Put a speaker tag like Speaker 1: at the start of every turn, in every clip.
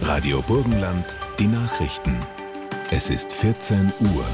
Speaker 1: Radio Burgenland, die Nachrichten. Es ist 14 Uhr.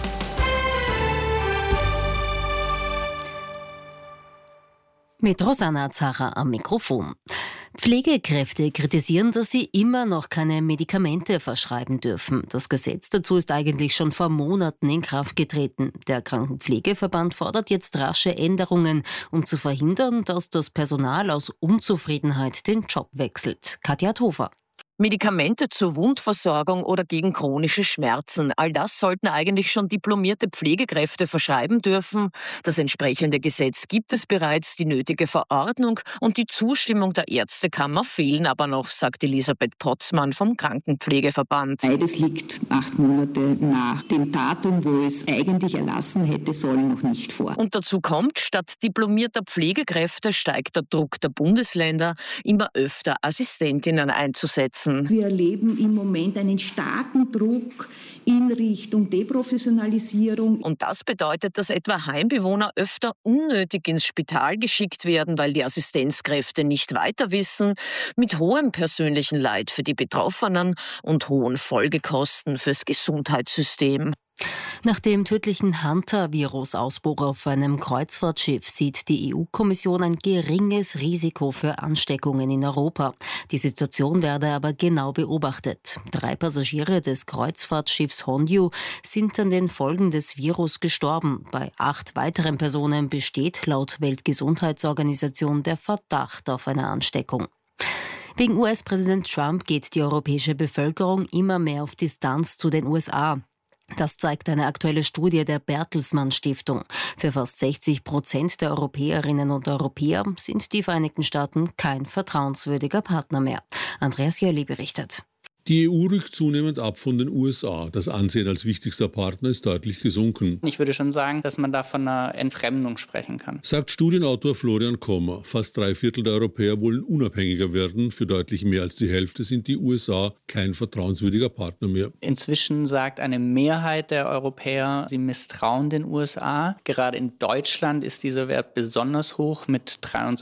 Speaker 2: Mit Rosanna Zara am Mikrofon. Pflegekräfte kritisieren, dass sie immer noch keine Medikamente verschreiben dürfen. Das Gesetz dazu ist eigentlich schon vor Monaten in Kraft getreten. Der Krankenpflegeverband fordert jetzt rasche Änderungen, um zu verhindern, dass das Personal aus Unzufriedenheit den Job wechselt. Katja Thofer.
Speaker 3: Medikamente zur Wundversorgung oder gegen chronische Schmerzen. All das sollten eigentlich schon diplomierte Pflegekräfte verschreiben dürfen. Das entsprechende Gesetz gibt es bereits, die nötige Verordnung und die Zustimmung der Ärztekammer fehlen aber noch, sagt Elisabeth Potzmann vom Krankenpflegeverband.
Speaker 4: Beides liegt 8 Monate nach dem Datum, wo es eigentlich erlassen hätte sollen, noch nicht vor.
Speaker 3: Und dazu kommt, statt diplomierter Pflegekräfte steigt der Druck der Bundesländer, immer öfter Assistentinnen einzusetzen.
Speaker 4: Wir erleben im Moment einen starken Druck in Richtung Deprofessionalisierung.
Speaker 3: Und das bedeutet, dass etwa Heimbewohner öfter unnötig ins Spital geschickt werden, weil die Assistenzkräfte nicht weiter wissen, mit hohem persönlichen Leid für die Betroffenen und hohen Folgekosten fürs Gesundheitssystem.
Speaker 2: Nach dem tödlichen Hunter-Virus-Ausbruch auf einem Kreuzfahrtschiff sieht die EU-Kommission ein geringes Risiko für Ansteckungen in Europa. Die Situation werde aber genau beobachtet. 3 Passagiere des Kreuzfahrtschiffs Honju sind an den Folgen des Virus gestorben. Bei 8 weiteren Personen besteht laut Weltgesundheitsorganisation der Verdacht auf eine Ansteckung. Wegen US-Präsident Trump geht die europäische Bevölkerung immer mehr auf Distanz zu den USA. Das zeigt eine aktuelle Studie der Bertelsmann Stiftung. Für fast 60% der Europäerinnen und Europäer sind die Vereinigten Staaten kein vertrauenswürdiger Partner mehr. Andreas Jöli berichtet.
Speaker 5: Die EU rückt zunehmend ab von den USA. Das Ansehen als wichtigster Partner ist deutlich gesunken.
Speaker 6: Ich würde schon sagen, dass man da von einer Entfremdung sprechen kann.
Speaker 5: Sagt Studienautor Florian Kommer. Fast 3/4 der Europäer wollen unabhängiger werden. Für deutlich mehr als die Hälfte sind die USA kein vertrauenswürdiger Partner mehr.
Speaker 6: Inzwischen sagt eine Mehrheit der Europäer, sie misstrauen den USA. Gerade in Deutschland ist dieser Wert besonders hoch mit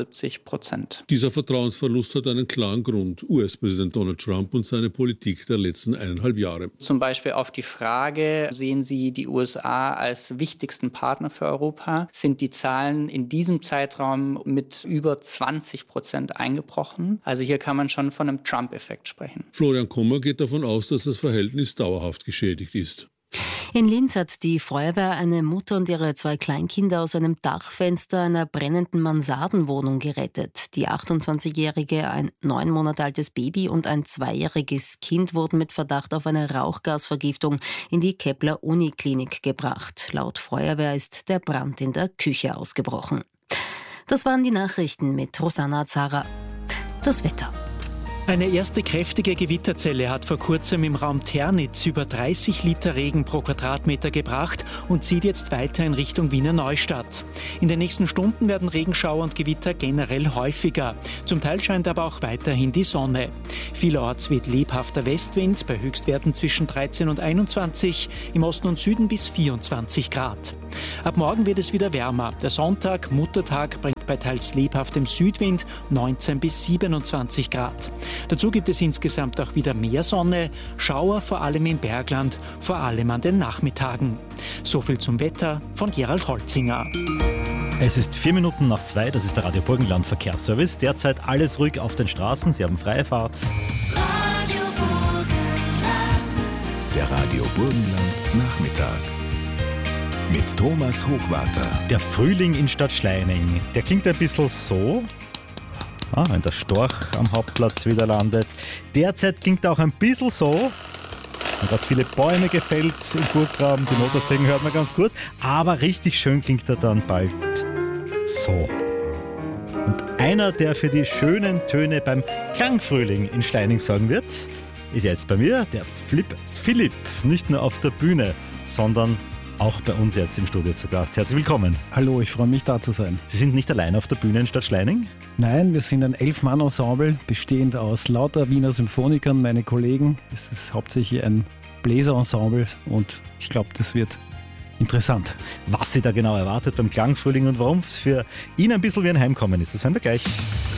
Speaker 6: 73%.
Speaker 5: Dieser Vertrauensverlust hat einen klaren Grund. US-Präsident Donald Trump und seine Politik der letzten 1,5 Jahre.
Speaker 6: Zum Beispiel auf die Frage, sehen Sie die USA als wichtigsten Partner für Europa, sind die Zahlen in diesem Zeitraum mit über 20% eingebrochen. Also hier kann man schon von einem Trump-Effekt sprechen.
Speaker 5: Florian Kommer geht davon aus, dass das Verhältnis dauerhaft geschädigt ist.
Speaker 2: In Linz hat die Feuerwehr eine Mutter und ihre 2 Kleinkinder aus einem Dachfenster einer brennenden Mansardenwohnung gerettet. Die 28-Jährige, ein 9 Monate altes Baby und ein 2-jähriges Kind wurden mit Verdacht auf eine Rauchgasvergiftung in die Kepler-Uniklinik gebracht. Laut Feuerwehr ist der Brand in der Küche ausgebrochen. Das waren die Nachrichten mit Rosanna Zara. Das Wetter.
Speaker 7: Eine erste kräftige Gewitterzelle hat vor kurzem im Raum Ternitz über 30 Liter Regen pro Quadratmeter gebracht und zieht jetzt weiter in Richtung Wiener Neustadt. In den nächsten Stunden werden Regenschauer und Gewitter generell häufiger. Zum Teil scheint aber auch weiterhin die Sonne. Vielerorts weht lebhafter Westwind bei Höchstwerten zwischen 13 und 21, im Osten und Süden bis 24 Grad. Ab morgen wird es wieder wärmer. Der Sonntag, Muttertag, bringt bei teils lebhaftem Südwind 19 bis 27 Grad. Dazu gibt es insgesamt auch wieder mehr Sonne, Schauer vor allem im Bergland, vor allem an den Nachmittagen. So viel zum Wetter von Gerald Holzinger.
Speaker 8: Es ist 2:04, das ist der Radio Burgenland Verkehrsservice. Derzeit alles ruhig auf den Straßen, Sie haben freie Fahrt.
Speaker 1: Radio Burgenland. Der Radio Burgenland Nachmittag. Mit Thomas Hochwarter.
Speaker 8: Der Frühling in Stadtschleining, der klingt ein bisschen so, wenn der Storch am Hauptplatz wieder landet. Derzeit klingt er auch ein bisschen so. Man hat viele Bäume gefällt im Burggraben, die Motorsägen hört man ganz gut. Aber richtig schön klingt er dann bald so. Und einer, der für die schönen Töne beim Klangfrühling in Schleining sorgen wird, ist jetzt bei mir der Flip Philipp. Nicht nur auf der Bühne, sondern auch bei uns jetzt im Studio zu Gast. Herzlich willkommen.
Speaker 9: Hallo, ich freue mich, da zu sein.
Speaker 8: Sie sind nicht allein auf der Bühne in Stadtschleining?
Speaker 9: Nein, wir sind ein 11-Mann-Ensemble, bestehend aus lauter Wiener Symphonikern, meine Kollegen. Es ist hauptsächlich ein Bläserensemble und ich glaube, das wird interessant.
Speaker 8: Was Sie da genau erwartet beim Klangfrühling und warum es für ihn ein bisschen wie ein Heimkommen ist, das hören wir gleich.